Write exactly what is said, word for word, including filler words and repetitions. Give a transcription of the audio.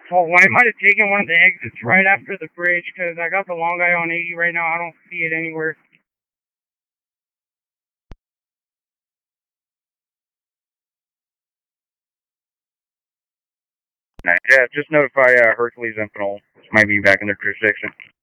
Oh, well, I might have taken one of the exits right after the bridge, because I got the long guy on eighty right now. I don't see it anywhere. Yeah, just notify uh, Hercules and Pinole. Might be back in their jurisdiction.